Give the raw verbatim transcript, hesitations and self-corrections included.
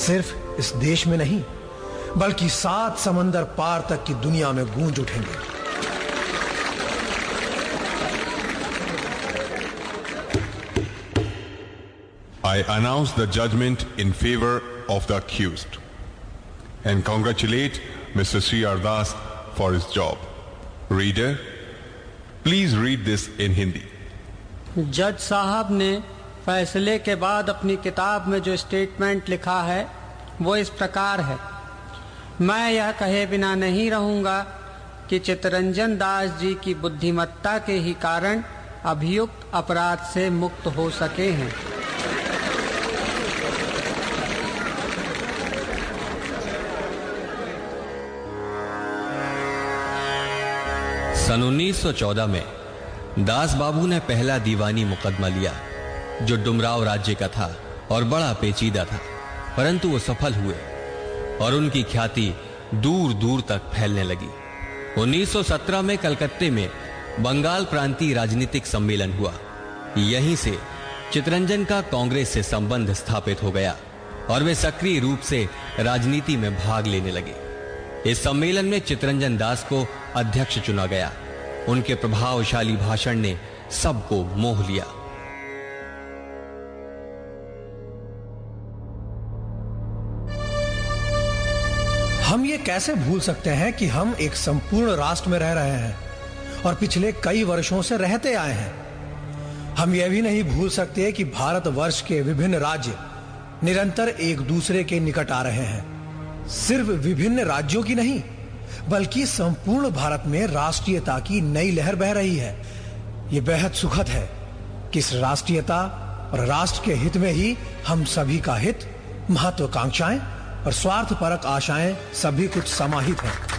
सिर्फ इस देश में नहीं बल्कि सात समंदर पार तक की दुनिया में गूंज उठेंगे। I announce the judgment in favor of the accused and congratulate Mister Sri Ardas for his job. Reader, please read this in Hindi. जज साहब ने फैसले के बाद अपनी किताब में जो स्टेटमेंट लिखा है वो इस प्रकार है। मैं यह कहे बिना नहीं रहूंगा कि चित्तरंजन दास जी की बुद्धिमत्ता के ही कारण अभियुक्त अपराध से मुक्त हो सके हैं। सन उन्नीस सौ चौदह में दास बाबू ने पहला दीवानी मुकदमा लिया जो डुमराव राज्य का था और बड़ा पेचीदा था, परंतु वो सफल हुए और उनकी ख्याति दूर दूर तक फैलने लगी। उन्नीस सौ सत्रह में कलकत्ते में बंगाल प्रांतीय राजनीतिक सम्मेलन हुआ। यहीं से चित्तरंजन का कांग्रेस से संबंध स्थापित हो गया और वे सक्रिय रूप से राजनीति में भाग लेने लगे। इस सम्मेलन में चित्तरंजन दास को अध्यक्ष चुना गया। उनके प्रभावशाली भाषण ने सबको मोह लिया। हम ये कैसे भूल सकते हैं कि हम एक संपूर्ण राष्ट्र में रह रहे हैं और पिछले कई वर्षों से रहते आए हैं। हम यह भी नहीं भूल सकते कि भारतवर्ष के विभिन्न राज्य निरंतर एक दूसरे के निकट आ रहे हैं। सिर्फ विभिन्न राज्यों की नहीं बल्कि संपूर्ण भारत में राष्ट्रीयता की नई लहर बह रही है। यह बेहद सुखद है कि इस राष्ट्रीयता और राष्ट्र के हित में ही हम सभी का हित, महत्वाकांक्षाएं और स्वार्थपरक आशाएं सभी कुछ समाहित है।